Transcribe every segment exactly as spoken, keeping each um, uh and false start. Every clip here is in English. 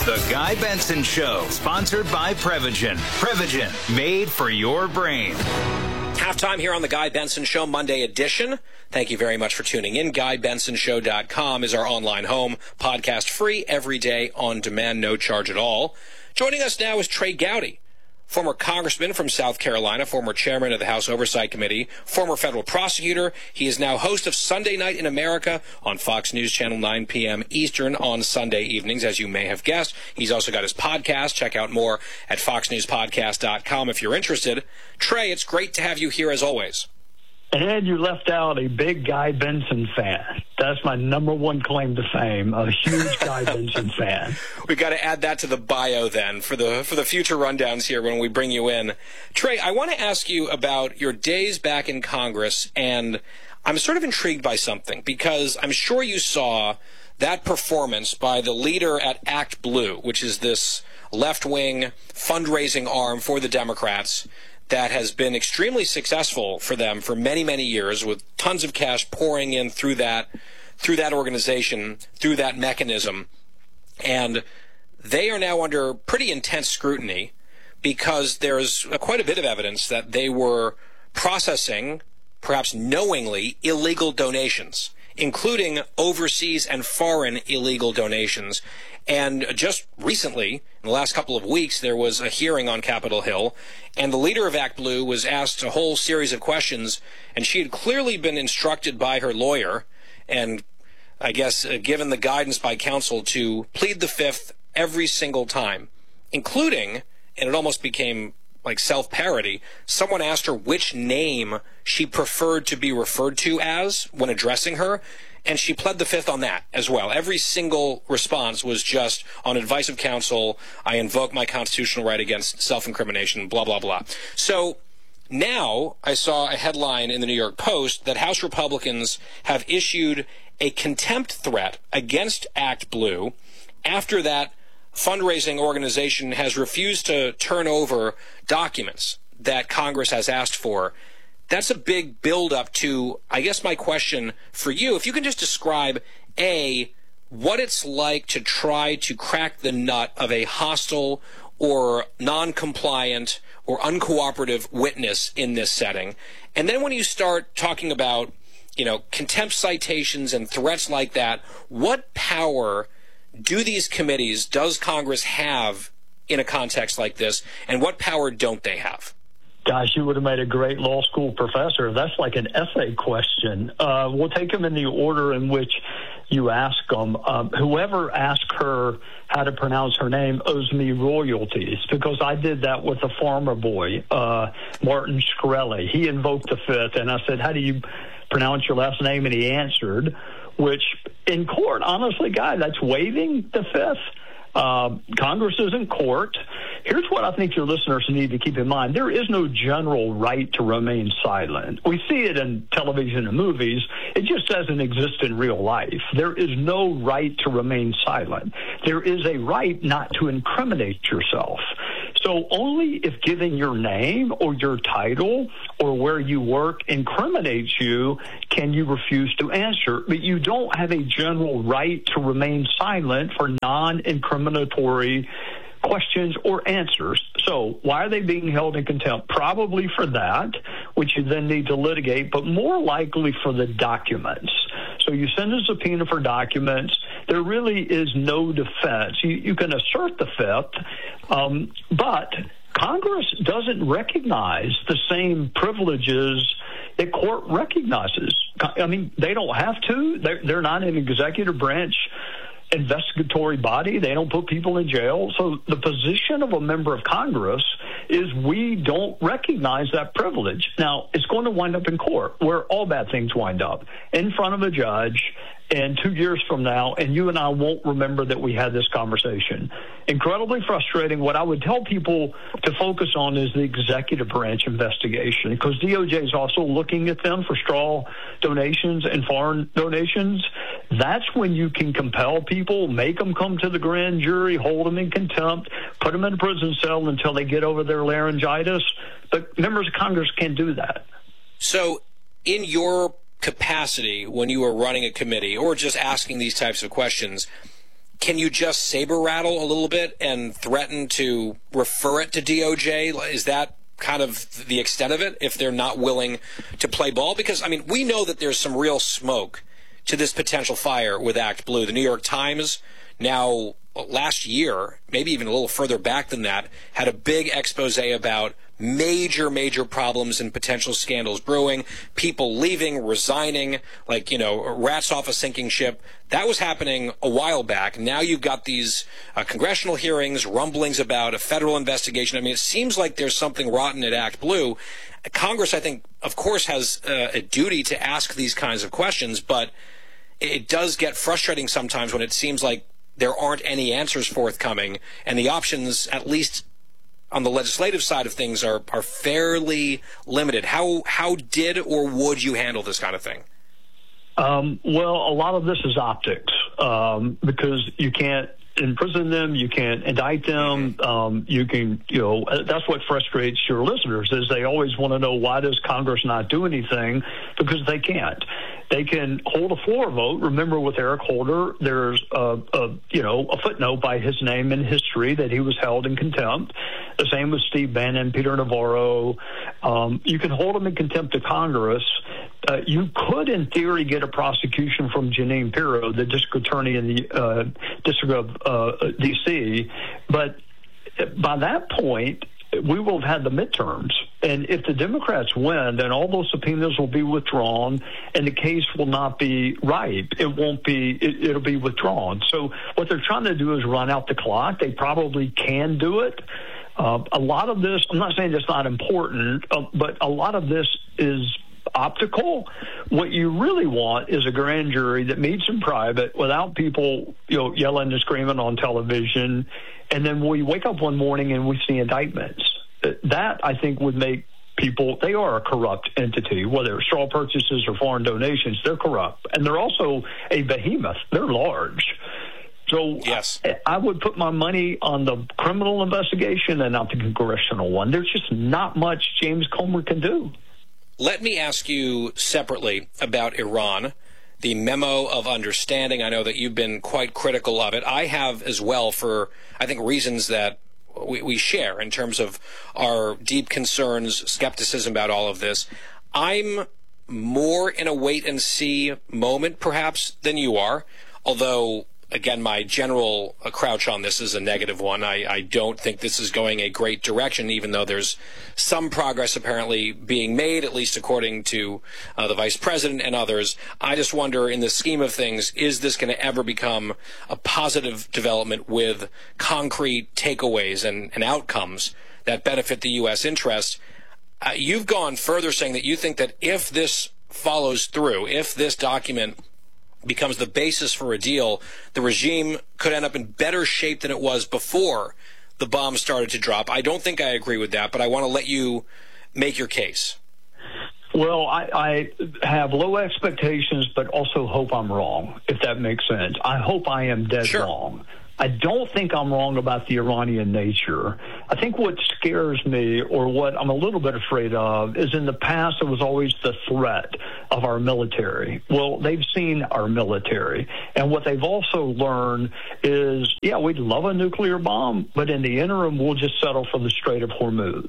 The Guy Benson Show, sponsored by Prevagen. Prevagen, made for your brain. Halftime here on the Guy Benson Show, Monday edition. Thank you very much for tuning in. Guy Benson Show dot com is our online home. Podcast free every day on demand, no charge at all. Joining us now is Trey Gowdy, former congressman from South Carolina, former chairman of the House Oversight Committee, former federal prosecutor. He is now host of Sunday Night in America on Fox News Channel, nine p.m. Eastern on Sunday evenings, as you may have guessed. He's also got his podcast. Check out more at fox news podcast dot com if you're interested. Trey, it's great to have you here as always. And you left out a big Guy Benson fan. That's my number one claim to fame, a huge Guy Benson fan. We've got to add that to the bio then for the for the future rundowns here when we bring you in. Trey, I want to ask you about your days back in Congress, and I'm sort of intrigued by something because I'm sure you saw that performance by the leader at Act Blue, which is this left-wing fundraising arm for the Democrats that has been extremely successful for them for many, many years, with tons of cash pouring in through that through that organization, through that mechanism. And they are now under pretty intense scrutiny because there's quite a bit of evidence that they were processing, perhaps knowingly, illegal donations, including overseas and foreign illegal donations. And just recently, in the last couple of weeks, there was a hearing on Capitol Hill, and the leader of Act Blue was asked a whole series of questions, and she had clearly been instructed by her lawyer, and I guess uh, given the guidance by counsel to plead the fifth every single time, including, and it almost became like self-parody, someone asked her which name she preferred to be referred to as when addressing her, and she pled the fifth on that as well. Every single response was just, on advice of counsel, I invoke my constitutional right against self-incrimination, blah, blah, blah. So now I saw a headline in the New York Post that House Republicans have issued a contempt threat against Act Blue after that fundraising organization has refused to turn over documents that Congress has asked for. That's a big build-up to, I guess my question for you, if you can just describe, A, what it's like to try to crack the nut of a hostile or non-compliant or uncooperative witness in this setting. And then when you start talking about, you know, contempt citations and threats like that, what power do these committees, does Congress have in a context like this, and what power don't they have? Gosh, you would have made a great law school professor. That's like an essay question. Uh, we'll take them in the order in which you ask them. Um, whoever asked her how to pronounce her name owes me royalties because I did that with a farmer boy, uh, Martin Shkreli. He invoked the fifth, and I said, how do you pronounce your last name? And he answered, which in court, honestly, guy, that's waiving the fifth. Uh, Congress is in court. Here's what I think your listeners need to keep in mind. There is no general right to remain silent. We see it in television and movies. It just doesn't exist in real life. There is no right to remain silent. There is a right not to incriminate yourself. So only if giving your name or your title or where you work incriminates you can you refuse to answer. But you don't have a general right to remain silent for non-incriminatory questions or answers. So why are they being held in contempt? Probably for that, which you then need to litigate, but more likely for the documents. So you send a subpoena for documents. There really is no defense. You, you can assert the fifth, um, but Congress doesn't recognize the same privileges that court recognizes. I mean, they don't have to. They're, they're not an executive branch investigatory body. They don't put people in jail. So the position of a member of Congress is we don't recognize that privilege. Now, it's going to wind up in court, where all bad things wind up, in front of a judge, and two years from now, and you and I won't remember that we had this conversation. Incredibly frustrating. What I would tell people to focus on is the executive branch investigation, because D O J is also looking at them for straw donations and foreign donations. That's when you can compel people, make them come to the grand jury, hold them in contempt, put them in a prison cell until they get over their laryngitis. But members of Congress can't do that. So in your capacity when you were running a committee or just asking these types of questions, can you just saber rattle a little bit and threaten to refer it to D O J? Is that kind of the extent of it if they're not willing to play ball? Because, I mean, we know that there's some real smoke to this potential fire with Act Blue. The New York Times now last year, maybe even a little further back than that, had a big expose about major, major problems and potential scandals brewing, people leaving, resigning, like, you know, rats off a sinking ship. That was happening a while back. Now you've got these uh, congressional hearings, rumblings about a federal investigation. I mean, it seems like there's something rotten at Act Blue. Congress, I think, of course, has uh, a duty to ask these kinds of questions, but it does get frustrating sometimes when it seems like there aren't any answers forthcoming, and the options, at least on the legislative side of things, are are fairly limited. How how did or would you handle this kind of thing? Um, well, a lot of this is optics, um, because you can't imprison them, you can't indict them, um, you can, you know, that's what frustrates your listeners, is they always want to know, why does Congress not do anything? Because they can't. They can hold a floor vote. Remember, with Eric Holder, there's a, a you know a footnote by his name in history that he was held in contempt. The same with Steve Bannon, Peter Navarro. Um, you can hold them in contempt of Congress. Uh, you could, in theory, get a prosecution from Jeanine Pirro, the district attorney in the uh, District of uh, D C, but by that point, we will have had the midterms. And if the Democrats win, then all those subpoenas will be withdrawn, and the case will not be ripe. It won't be, it, it'll be withdrawn. So what they're trying to do is run out the clock. They probably can do it. Uh, a lot of this, I'm not saying it's not important, uh, but a lot of this is optical. What you really want is a grand jury that meets in private without people, you know, yelling and screaming on television. And then we wake up one morning and we see indictments. That, I think, would make people, they are a corrupt entity, whether it's straw purchases or foreign donations, they're corrupt. And they're also a behemoth. They're large. So yes. I, I would put my money on the criminal investigation and not the congressional one. There's just not much James Comer can do. Let me ask you separately about Iran, the memo of understanding. I know that you've been quite critical of it. I have as well, for, I think, reasons that we, we share in terms of our deep concerns, skepticism about all of this. I'm more in a wait-and-see moment, perhaps, than you are, although, again, my general uh, crouch on this is a negative one. I, I don't think this is going a great direction, even though there's some progress apparently being made, at least according to uh, the vice president and others. I just wonder, in the scheme of things, is this going to ever become a positive development with concrete takeaways and, and outcomes that benefit the U S interest? Uh, you've gone further, saying that you think that if this follows through, if this document becomes the basis for a deal, the regime could end up in better shape than it was before the bombs started to drop. I don't think I agree with that, but I want to let you make your case. Well, I, I have low expectations, but also hope I'm wrong, if that makes sense. I hope I am dead Sure. wrong. I don't think I'm wrong about the Iranian nature. I think what scares me, or what I'm a little bit afraid of, is in the past it was always the threat of our military. Well, they've seen our military. And what they've also learned is, yeah, we'd love a nuclear bomb, but in the interim, we'll just settle for the Strait of Hormuz.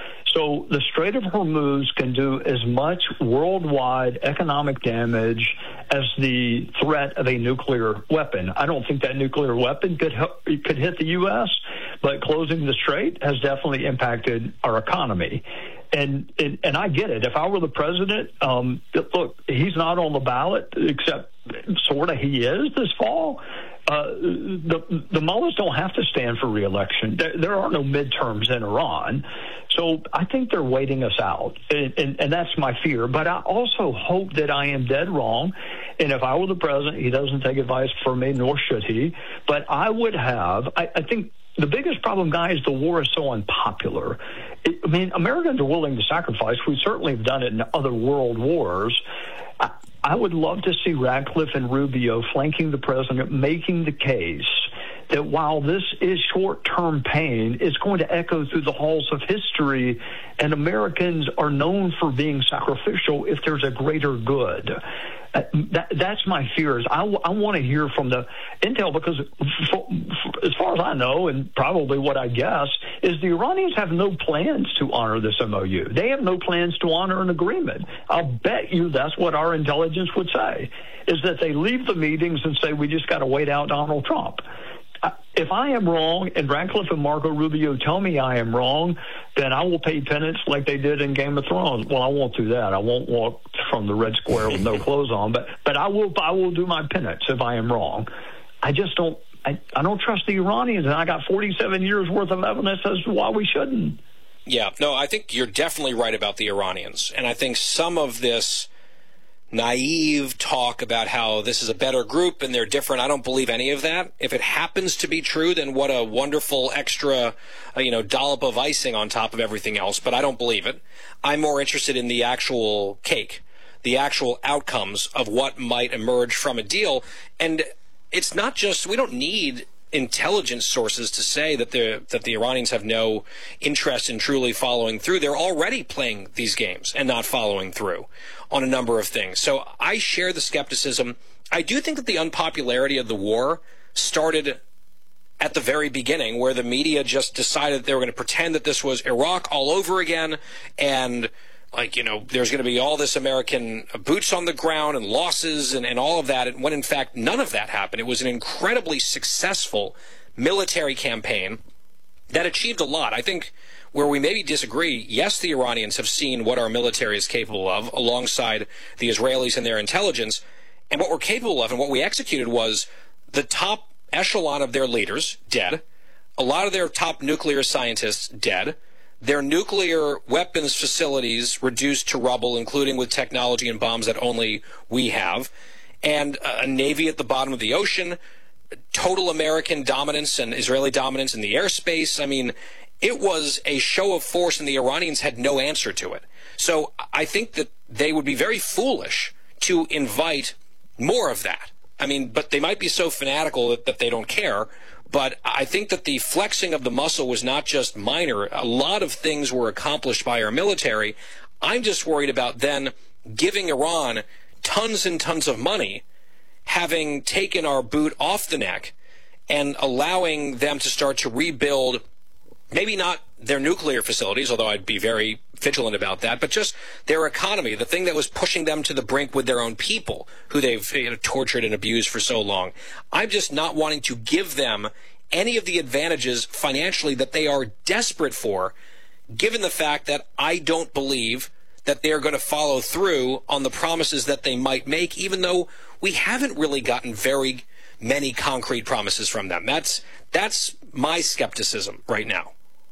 So the Strait of Hormuz can do as much worldwide economic damage as the threat of a nuclear weapon. I don't think that nuclear weapon could could hit the U S, but closing the strait has definitely impacted our economy. And, and and I get it. If I were the president, um, look, he's not on the ballot, except sort of he is this fall. Uh, the the mullahs don't have to stand for re-election. There, there are no midterms in Iran. So I think they're waiting us out, and, and, and that's my fear. But I also hope that I am dead wrong, and if I were the president, he doesn't take advice from me, nor should he. But I would have, I, I think the biggest problem, guys, the war is so unpopular. It, I mean, Americans are willing to sacrifice. We certainly have done it in other world wars. I, I would love to see Radcliffe and Rubio flanking the president, making the case that while this is short-term pain, it's going to echo through the halls of history, and Americans are known for being sacrificial if there's a greater good. That, that's my fear. Is I, I want to hear from the intel because, for, for, as far as I know, and probably what I guess, is the Iranians have no plans to honor this M O U. They have no plans to honor an agreement. I'll bet you that's what our intelligence would say, is that they leave the meetings and say, we just got to wait out Donald Trump. If I am wrong and Ratcliffe and Marco Rubio tell me I am wrong, then I will pay penance like they did in Game of Thrones. Well, I won't do that. I won't walk from the Red Square with no clothes on, but but I will I will do my penance if I am wrong. I just don't I, I don't trust the Iranians, and I got forty-seven years worth of evidence as to why we shouldn't. Yeah, no, I think you're definitely right about the Iranians, and I think some of this naive talk about how this is a better group and they're different, I don't believe any of that. If it happens to be true, then what a wonderful extra, uh, you know, dollop of icing on top of everything else, but I don't believe it. I'm more interested in the actual cake, the actual outcomes of what might emerge from a deal. And it's not just, we don't need intelligence sources to say that the that the Iranians have no interest in truly following through. They're already playing these games and not following through on a number of things. So I share the skepticism. I do think that the unpopularity of the war started at the very beginning, where the media just decided they were going to pretend that this was Iraq all over again, and like, you know, there's going to be all this American boots on the ground and losses and, and all of that, and when in fact none of that happened. It was an incredibly successful military campaign that achieved a lot. I think where we maybe disagree, yes, the Iranians have seen what our military is capable of alongside the Israelis and their intelligence, and what we're capable of and what we executed was the top echelon of their leaders dead, a lot of their top nuclear scientists dead, their nuclear weapons facilities reduced to rubble, including with technology and bombs that only we have, and a navy at the bottom of the ocean, total American dominance and Israeli dominance in the airspace. I mean, it was a show of force, and the Iranians had no answer to it. So I think that they would be very foolish to invite more of that. I mean, but they might be so fanatical that, that they don't care. But I think that the flexing of the muscle was not just minor. A lot of things were accomplished by our military. I'm just worried about then giving Iran tons and tons of money, having taken our boot off the neck, and allowing them to start to rebuild, maybe not their nuclear facilities, although I'd be very vigilant about that, but just their economy, the thing that was pushing them to the brink with their own people, who they've, you know, tortured and abused for so long. I'm just not wanting to give them any of the advantages financially that they are desperate for, given the fact that I don't believe that they're going to follow through on the promises that they might make, even though we haven't really gotten very many concrete promises from them. That's that's my skepticism right now.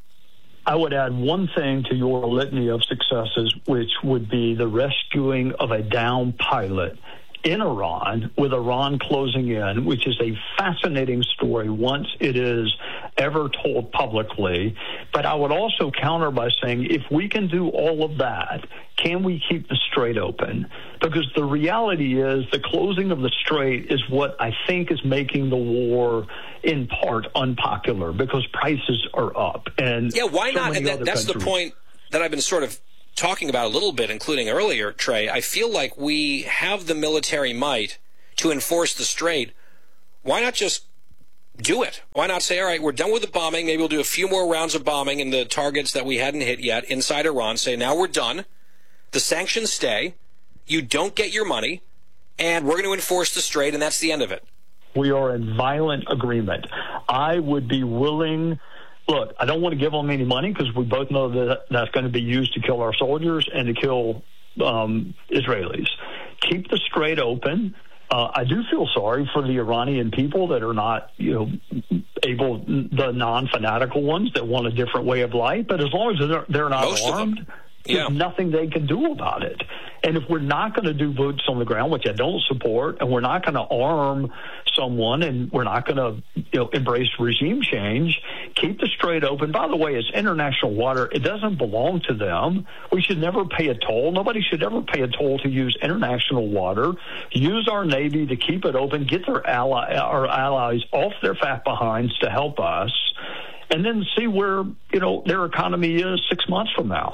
I would add one thing to your litany of successes, which would be the rescuing of a downed pilot in Iran, with Iran closing in, which is a fascinating story once it is ever told publicly. But I would also counter by saying, if we can do all of that, can we keep the Strait open? Because the reality is the closing of the Strait is what I think is making the war in part unpopular, because prices are up. And yeah, why so not? And that, that's countries. The point that I've been sort of talking about a little bit, including earlier, Trey. I feel like we have the military might to enforce the Strait. Why not just do it? Why not say, all right, we're done with the bombing. Maybe we'll do a few more rounds of bombing in the targets that we hadn't hit yet inside Iran. Say, now we're done. The sanctions stay. You don't get your money. And we're going to enforce the Strait, and that's the end of it. We are in violent agreement. I would be willing... Look, I don't want to give them any money, because we both know that that's going to be used to kill our soldiers and to kill um, Israelis. Keep the Strait open. Uh, I do feel sorry for the Iranian people that are not, you know, able, the non-fanatical ones that want a different way of life. But as long as they're, they're not Most armed, yeah. there's nothing they can do about it. And if we're not going to do boots on the ground, which I don't support, and we're not going to arm someone, and we're not going to, you know, embrace regime change, keep the Strait open. By the way, it's international water. It doesn't belong to them. We should never pay a toll. Nobody should ever pay a toll to use international water. Use our Navy to keep it open. Get their ally, our allies off their fat behinds to help us, and then see where, you know, their economy is six months from now.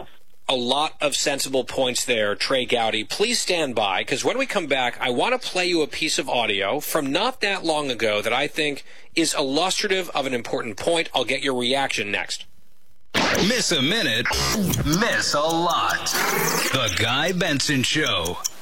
a lot of sensible points there, Trey Gowdy. Please stand by, because when we come back, I want to play you a piece of audio from not that long ago that I think is illustrative of an important point. I'll get your reaction next. Miss a minute, miss a lot. The Guy Benson Show.